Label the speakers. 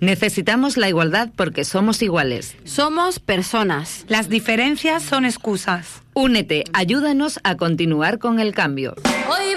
Speaker 1: Necesitamos la igualdad porque somos iguales.
Speaker 2: Somos personas.
Speaker 3: Las diferencias son excusas.
Speaker 1: Únete, ayúdanos a continuar con el cambio.